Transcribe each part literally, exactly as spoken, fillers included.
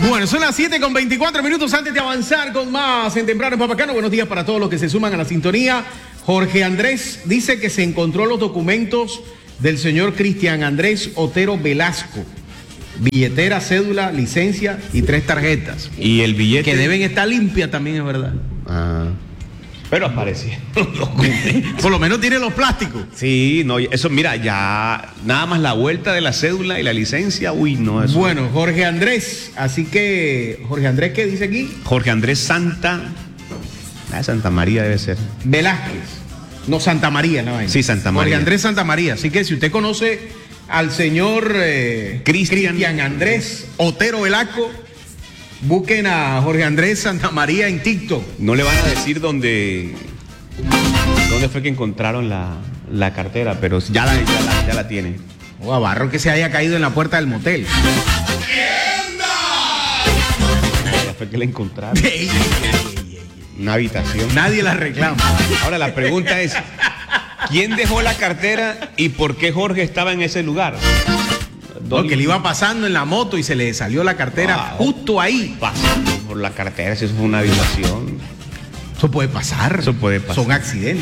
Bueno, son las siete con veinticuatro minutos antes de avanzar con más en Temprano en Papacano. Buenos días para todos los que se suman a la sintonía. Jorge Andrés dice que se encontró los documentos del señor Cristian Andrés Otero Velasco. Billetera, cédula, licencia y tres tarjetas. Y el billete... Que deben estar limpias también, es verdad. Ah... Pero aparecía. Por lo menos tiene los plásticos. Sí, no, eso, mira, ya nada más la vuelta de la cédula y la licencia, uy, no, eso. Bueno, Jorge Andrés, así que, Jorge Andrés, ¿qué dice aquí? Jorge Andrés Santa, ah, Santa María debe ser. Velázquez, no, Santa María, no. Sí, Santa María. Jorge Andrés Santa María, así que si usted conoce al señor eh, Cristian Andrés Otero Velasco, busquen a Jorge Andrés Santa María en TikTok. No le van a decir dónde, dónde fue que encontraron la, la cartera, pero ya la, ya la, ya la tiene. O a barro que se haya caído en la puerta del motel. Ya fue que la encontraron. Una habitación. Nadie la reclama. Ahora la pregunta es, ¿quién dejó la cartera y por qué Jorge estaba en ese lugar? Porque le iba pasando en la moto y se le salió la cartera wow. justo ahí. Pasando por la cartera, si eso fue una violación. Eso puede pasar. Eso puede pasar. Son accidentes.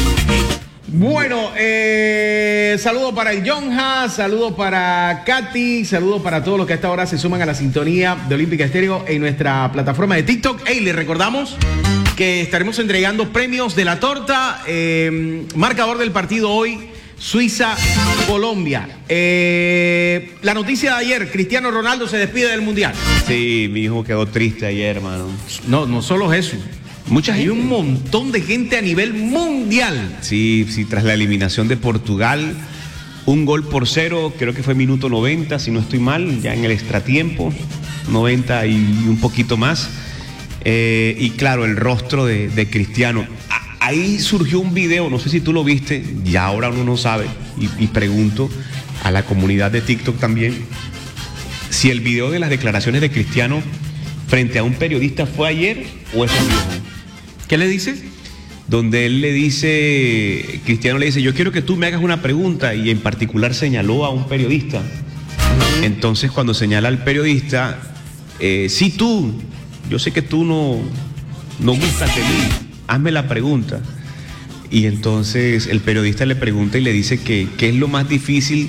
Bueno, eh, saludo para el Yonja, saludo para Katy, saludo para todos los que a esta hora se suman a la sintonía de Olímpica Estéreo en nuestra plataforma de TikTok. Hey, les recordamos que estaremos entregando premios de la torta. Eh, marcador del partido hoy. Suiza, Colombia. Eh, la noticia de ayer, Cristiano Ronaldo se despide del Mundial. Sí, mi hijo quedó triste ayer, hermano. No, no solo eso. Mucha Hay gente. un montón de gente a nivel mundial. Sí, sí, tras la eliminación de Portugal, un gol por cero, creo que fue minuto noventa, si no estoy mal, ya en el extratiempo, noventa y un poquito más. Eh, y claro, el rostro de, de Cristiano. Ahí surgió un video, no sé si tú lo viste, ya ahora uno no sabe, y, y pregunto a la comunidad de TikTok también, si el video de las declaraciones de Cristiano frente a un periodista fue ayer o es un viejo. ¿Qué le dice? Donde él le dice, Cristiano le dice, yo quiero que tú me hagas una pregunta, y en particular señaló a un periodista. Uh-huh. Entonces cuando señala al periodista, eh, sí tú, yo sé que tú no, no gustas de mí, hazme la pregunta. Y entonces el periodista le pregunta y le dice que qué es lo más difícil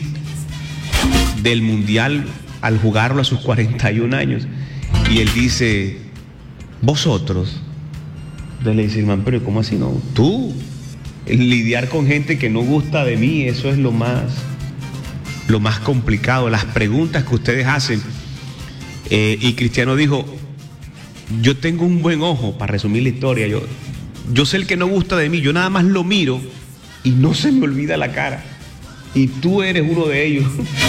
del Mundial al jugarlo a sus cuarenta y un años. Y él dice, vosotros. Entonces le dice el man, pero ¿cómo así no? Tú, el lidiar con gente que no gusta de mí, eso es lo más, lo más complicado, las preguntas que ustedes hacen. Eh, y Cristiano dijo, yo tengo un buen ojo, para resumir la historia, yo... Yo sé el que no gusta de mí, yo nada más lo miro y no se me olvida la cara. Y tú eres uno de ellos.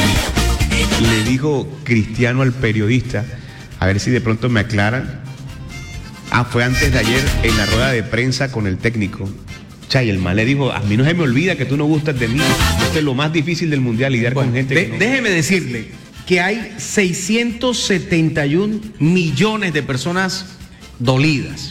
Le dijo Cristiano al periodista, a ver si de pronto me aclaran. Ah, fue antes de ayer en la rueda de prensa con el técnico. Chay, el man le dijo, a mí no se me olvida que tú no gustas de mí. Esto es lo más difícil del mundial, lidiar bueno, con gente de, que no... Déjeme decirle que hay seiscientos setenta y un millones de personas dolidas.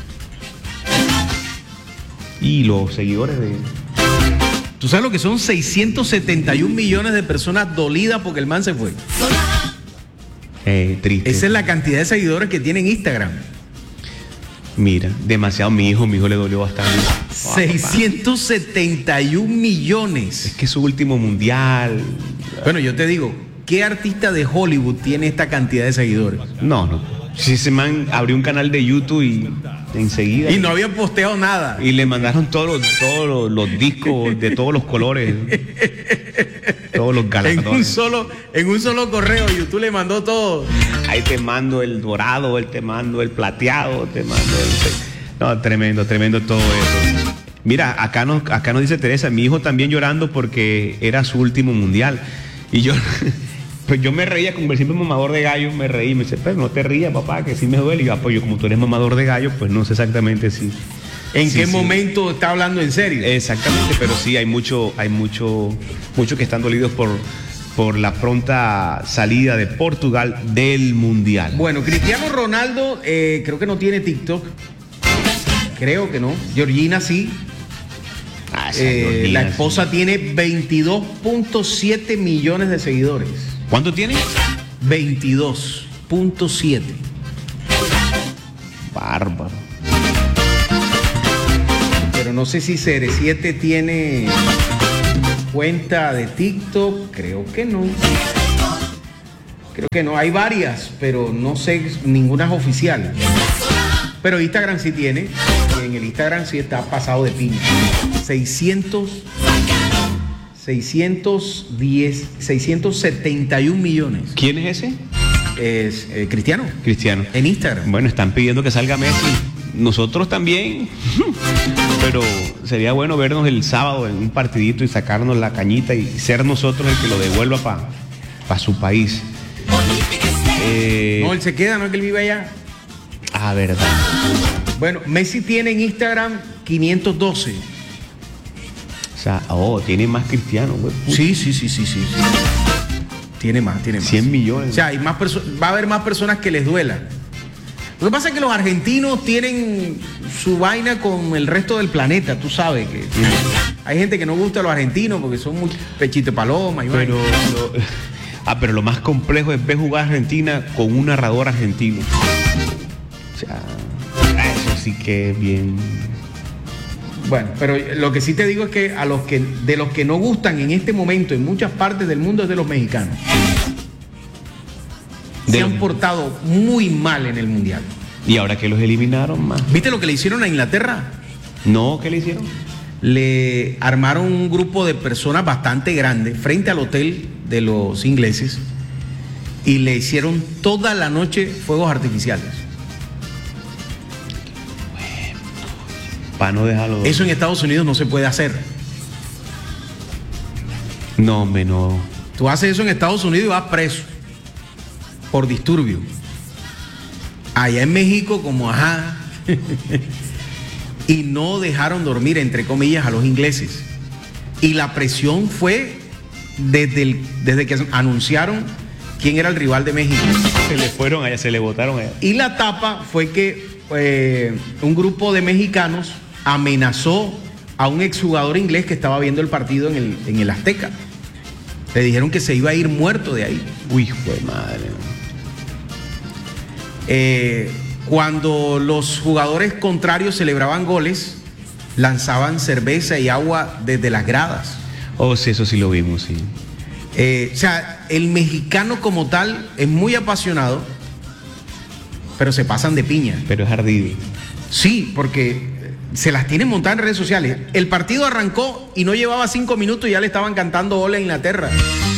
Y los seguidores de... ¿Tú sabes lo que son seiscientos setenta y un millones de personas dolidas porque el man se fue? Eh, triste. Esa es la cantidad de seguidores que tiene en Instagram. Mira, demasiado. Mi hijo, mi hijo le dolió bastante. Oh, seiscientos setenta y un millones. Es que es su último mundial. Bueno, yo te digo, ¿qué artista de Hollywood tiene esta cantidad de seguidores? No, no. Si ese man abrió un canal de YouTube y enseguida... Y no había posteado nada. Y le mandaron todos los, todos los, los discos de todos los colores. Todos los galardones. En un solo, en un solo correo, YouTube le mandó todo. Ahí te mando el dorado, él te mando el plateado, te mando el... No, tremendo, tremendo todo eso. Mira, acá nos, acá nos dice Teresa, mi hijo también llorando porque era su último mundial. Y yo... Pues yo me reía, como siempre mamador de gallo, me reí, me dice, pero no te rías, papá, que sí me duele. Y yo, pues yo, como tú eres mamador de gallo, pues no sé exactamente si... ¿En sí, qué sí. momento está hablando en serio? Exactamente, pero sí, hay mucho, hay mucho, mucho que están dolidos por, por la pronta salida de Portugal del Mundial. Bueno, Cristiano Ronaldo, eh, creo que no tiene TikTok. Creo que no. Georgina sí. Ah, eh, Georgina, la esposa sí. tiene veintidós punto siete millones de seguidores. ¿Cuánto tiene? veintidós. punto siete. Bárbaro. Pero no sé si C R siete tiene cuenta de TikTok, creo que no. Creo que no, hay varias, pero no sé, ninguna es oficial. Pero Instagram sí tiene, y en el Instagram sí está pasado de piña. seiscientos, seiscientos diez, seiscientos setenta y un millones. ¿Quién es ese? Es eh, Cristiano. Cristiano. En Instagram. Bueno, están pidiendo que salga Messi. Nosotros también. Pero sería bueno vernos el sábado en un partidito y sacarnos la cañita y ser nosotros el que lo devuelva para pa su país. Eh, No, él se queda, no es que él vive allá. Ah, verdad. Bueno, Messi tiene en Instagram quinientos doce. O sea, oh, tiene más Cristiano, güey. Sí, sí, sí, sí, sí. Tiene más, tiene más. cien millones. O sea, hay más perso- va a haber más personas que les duela. Lo que pasa es que los argentinos tienen su vaina con el resto del planeta, tú sabes que hay gente que no gusta a los argentinos porque son muy pechito de paloma y Pero vaina. lo, ah, pero lo más complejo es ver jugar a Argentina con un narrador argentino. O sea, eso sí que es bien. Bueno, pero lo que sí te digo es que a los que de los que no gustan en este momento en muchas partes del mundo es de los mexicanos. Se De han los- portado muy mal en el mundial. Y ahora que los eliminaron más. ¿Viste lo que le hicieron a Inglaterra? No, ¿qué le hicieron? Le armaron un grupo de personas bastante grande frente al hotel de los ingleses y le hicieron toda la noche fuegos artificiales. Para no dejarlo. Eso en Estados Unidos no se puede hacer. No, hombre, no. Tú haces eso en Estados Unidos y vas preso por disturbio. Allá en México, como ajá, y no dejaron dormir, entre comillas, a los ingleses. Y la presión fue desde, el, desde que anunciaron quién era el rival de México. Se le fueron allá, se le botaron allá. Y la tapa fue que eh, un grupo de mexicanos amenazó a un exjugador inglés que estaba viendo el partido en el, en el Azteca. Le dijeron que se iba a ir muerto de ahí. Uy, hijo de madre. Eh, cuando los jugadores contrarios celebraban goles, lanzaban cerveza y agua desde las gradas. Oh, sí, eso sí lo vimos, sí. Eh, o sea, el mexicano como tal es muy apasionado, pero se pasan de piña. Pero es ardido. Sí, porque se las tienen montadas en redes sociales. El partido arrancó y no llevaba cinco minutos y ya le estaban cantando hola a Inglaterra.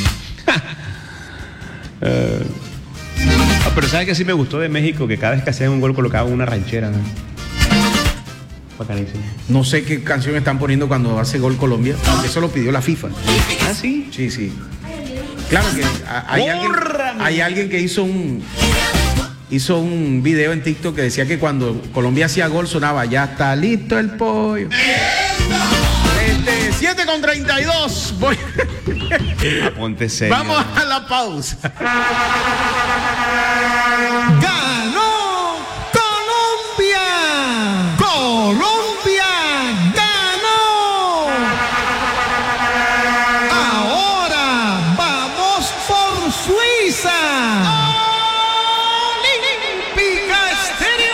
Uh, ah, pero ¿sabes qué sí me gustó de México? Que cada vez que hacían un gol colocaban una ranchera, ¿no? Bacanísimo. No sé qué canción están poniendo cuando hace gol Colombia, porque eso lo pidió la FIFA. ¿Ah, sí? Sí, sí. Claro que hay alguien, hay alguien que hizo un hizo un video en TikTok que decía que cuando Colombia hacía gol sonaba ya está listo el pollo. Este, siete con treinta y dos. Voy. Ponte serio. Vamos a la pausa. ¡Ganó Colombia! ¡Colombia ganó! Ahora vamos por Suiza. Olímpica Estéreo.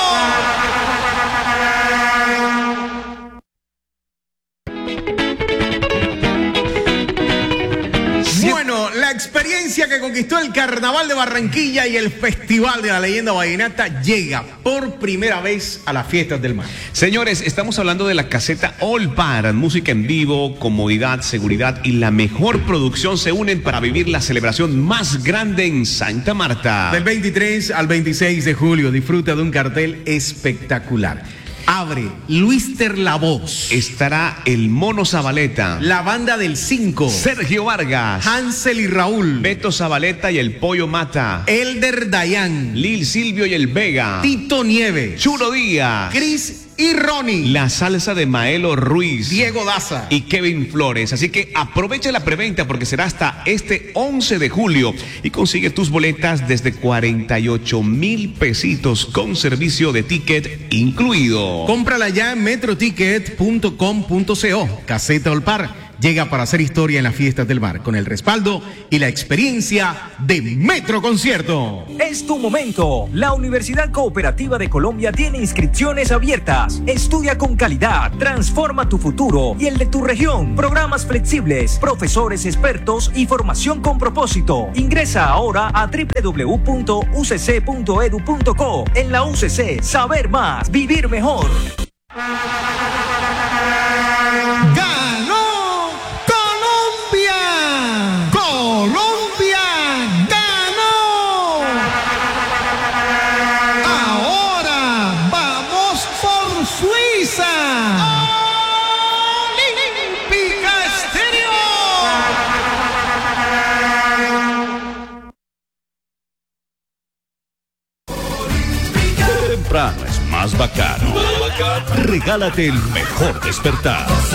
Bueno, la experiencia que conquistó el Carnaval de Barranquilla y el Festival de la Leyenda Vallenata llega por primera vez a las fiestas del mar. Señores, estamos hablando de la caseta All Par. Música en vivo, comodidad, seguridad y la mejor producción se unen para vivir la celebración más grande en Santa Marta. Del veintitrés al veintiséis de julio, disfruta de un cartel espectacular. Abre Luister La Voz, Estará el Mono Zabaleta, la banda del cinco, Sergio Vargas, Hansel y Raúl, Beto Zabaleta y el Pollo Mata, Elder Dayan, Lil Silvio y el Vega, Tito Nieves, Chulo Díaz, Cris y Ronnie, la salsa de Maelo Ruiz, Diego Daza. y Kevin Flores. Así que aprovecha la preventa porque será hasta este once de julio y consigue tus boletas desde cuarenta y ocho mil pesitos con servicio de ticket incluido. Cómprala ya en metroticket punto com punto co. Caseta Olpar llega para hacer historia en las fiestas del mar, con el respaldo y la experiencia de Metro Concierto. Es tu momento. La Universidad Cooperativa de Colombia tiene inscripciones abiertas. Estudia con calidad, transforma tu futuro y el de tu región. Programas flexibles, profesores expertos y formación con propósito. Ingresa ahora a doble u doble u doble u punto u c c punto e d u punto co. En la U C C, saber más, vivir mejor. ¡Ganó Colombia! ¡Colombia ganó! Ahora vamos por Suiza. ¡Olímpica Estéreo! Temprano es más bacano. Regálate el mejor despertar.